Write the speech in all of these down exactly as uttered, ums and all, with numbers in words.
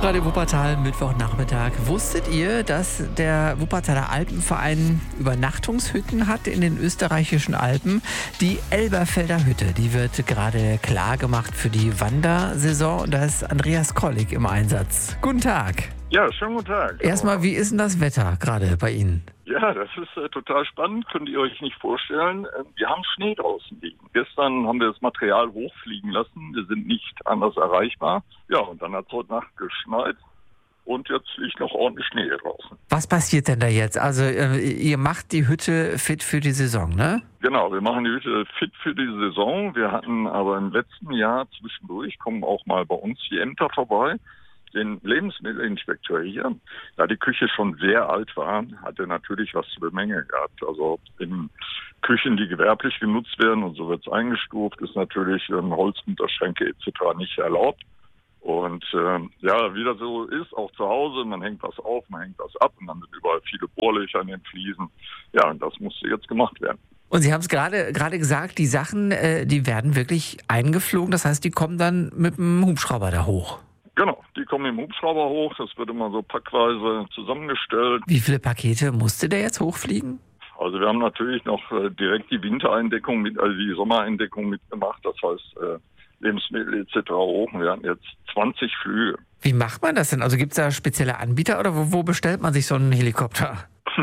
Radio Wuppertal, Mittwochnachmittag. Wusstet ihr, dass der Wuppertaler Alpenverein Übernachtungshütten hat in den österreichischen Alpen? Die Elberfelder Hütte, die wird gerade klar gemacht für die Wandersaison. Und da ist Andreas Kollig im Einsatz. Guten Tag. Ja, schönen guten Tag. Erstmal, wie ist denn das Wetter gerade bei Ihnen? Ja, das ist äh, total spannend, könnt ihr euch nicht vorstellen. Äh, wir haben Schnee draußen liegen. Gestern haben wir das Material hochfliegen lassen, wir sind nicht anders erreichbar. Ja, und dann hat es heute Nacht geschneit und jetzt liegt noch ordentlich Schnee hier draußen. Was passiert denn da jetzt? Also äh, ihr macht die Hütte fit für die Saison, ne? Genau, wir machen die Hütte fit für die Saison. Wir hatten aber im letzten Jahr zwischendurch, kommen auch mal bei uns die Ämter vorbei, den Lebensmittelinspekteur hier, da die Küche schon sehr alt war, hat er natürlich was zu bemängeln gehabt. Also in Küchen, die gewerblich genutzt werden, und so wird es eingestuft, ist natürlich ähm, Holzunterschränke et cetera nicht erlaubt. Und ähm, ja, wie das so ist, auch zu Hause, man hängt was auf, man hängt was ab und dann sind überall viele Bohrlöcher in den Fliesen. Ja, und das musste jetzt gemacht werden. Und Sie haben es gerade gerade gesagt, die Sachen, äh, die werden wirklich eingeflogen, das heißt, die kommen dann mit dem Hubschrauber da hoch. Genau, die kommen im Hubschrauber hoch, das wird immer so packweise zusammengestellt. Wie viele Pakete musste der jetzt hochfliegen? Also wir haben natürlich noch äh, direkt die Wintereindeckung, mit, also die Sommereindeckung mitgemacht, das heißt äh, Lebensmittel et cetera hoch. Wir hatten jetzt zwanzig Flüge. Wie macht man das denn? Also gibt es da spezielle Anbieter oder wo, wo bestellt man sich so einen Helikopter?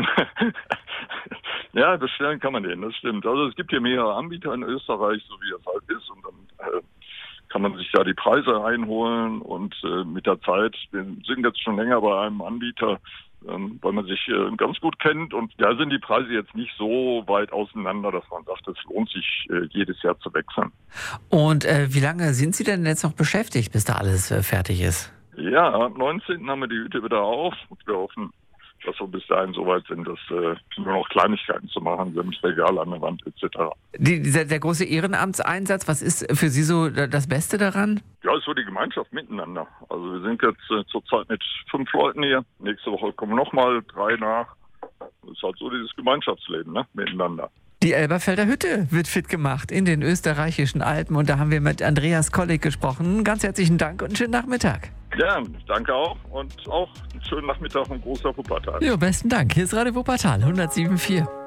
Ja, bestellen kann man den, das stimmt. Also es gibt hier mehrere Anbieter in Österreich, so wie es halt ist, und dann äh, kann man sich da die Preise einholen und äh, mit der Zeit, wir sind jetzt schon länger bei einem Anbieter, ähm, weil man sich äh, ganz gut kennt, und da sind die Preise jetzt nicht so weit auseinander, dass man sagt, es lohnt sich äh, jedes Jahr zu wechseln. Und äh, wie lange sind Sie denn jetzt noch beschäftigt, bis da alles äh, fertig ist? Ja, am neunzehnten haben wir die Hütte wieder auf und wir hoffen, dass wir bis dahin so weit sind, dass äh, nur noch Kleinigkeiten zu machen sind, Regal an der Wand et cetera. Die, dieser, der große Ehrenamtseinsatz, was ist für Sie so das Beste daran? Ja, ist so die Gemeinschaft miteinander. Also wir sind jetzt äh, zurzeit mit fünf Leuten hier. Nächste Woche kommen nochmal drei nach. Das ist halt so dieses Gemeinschaftsleben, ne, miteinander. Die Elberfelder Hütte wird fit gemacht in den österreichischen Alpen, und da haben wir mit Andreas Kollig gesprochen. Ganz herzlichen Dank und einen schönen Nachmittag. Ja, danke auch und auch einen schönen Nachmittag und großer Wuppertal. Ja, besten Dank. Hier ist Radio Wuppertal hundertsieben Komma vier.